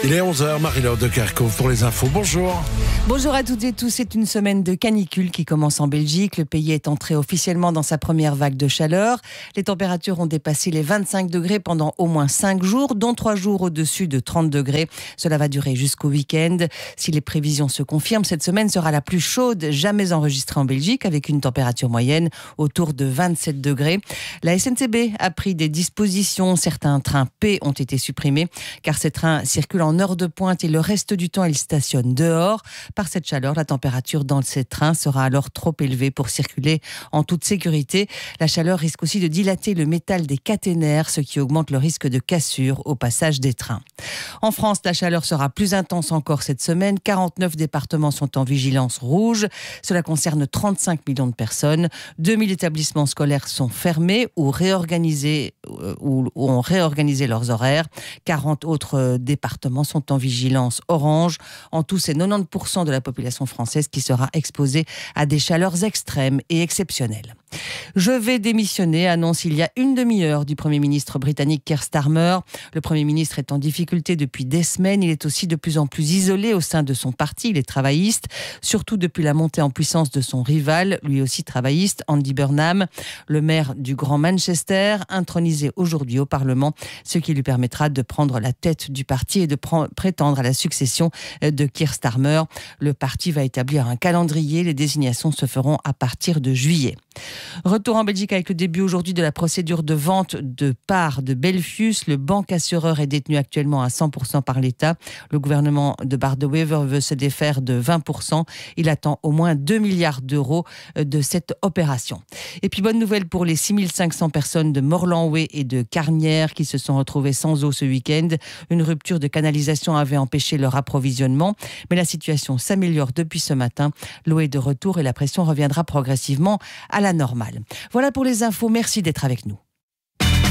Il est 11h, Marie-Laure de Kerkhove pour les infos. Bonjour. Bonjour à toutes et tous. C'est une semaine de canicule qui commence en Belgique. Le pays est entré officiellement dans sa première vague de chaleur. Les températures ont dépassé les 25 degrés pendant au moins 5 jours, dont 3 jours au-dessus de 30 degrés. Cela va durer jusqu'au week-end. Si les prévisions se confirment, cette semaine sera la plus chaude jamais enregistrée en Belgique, avec une température moyenne autour de 27 degrés. La SNCB a pris des dispositions. Certains trains P ont été supprimés, car ces trains circulent en heure de pointe et le reste du temps, ils stationnent dehors. Par cette chaleur, la température dans ces trains sera alors trop élevée pour circuler en toute sécurité. La chaleur risque aussi de dilater le métal des caténaires, ce qui augmente le risque de cassure au passage des trains. En France, la chaleur sera plus intense encore cette semaine. 49 départements sont en vigilance rouge. Cela concerne 35 millions de personnes. 2000 établissements scolaires sont fermés ou ont réorganisé leurs horaires. 40 autres départements sont en vigilance orange. En tout, c'est 90% de la population française qui sera exposée à des chaleurs extrêmes et exceptionnelles. Je vais démissionner, annonce il y a une demi-heure du Premier ministre britannique Keir Starmer. Le Premier ministre est en difficulté depuis des semaines. Il est aussi de plus en plus isolé au sein de son parti, les travaillistes, surtout depuis la montée en puissance de son rival, lui aussi travailliste, Andy Burnham, le maire du Grand Manchester, intronisé aujourd'hui au Parlement, ce qui lui permettra de prendre la tête du parti et de prétendre à la succession de Keir Starmer. Le parti va établir un calendrier. Les désignations se feront à partir de juillet. Retour en Belgique avec le début aujourd'hui de la procédure de vente de parts de Belfius. Le banque-assureur est détenu actuellement à 100% par l'État. Le gouvernement de Bart De Wever veut se défaire de 20%. Il attend au moins 2 milliards d'euros de cette opération. Et puis bonne nouvelle pour les 6500 personnes de Morlanway et de Carnières qui se sont retrouvées sans eau ce week-end. Une rupture de canalisation avait empêché leur approvisionnement, mais la situation s'améliore depuis ce matin. L'eau est de retour et la pression reviendra progressivement à la normale. Voilà pour les infos. Merci d'être avec nous.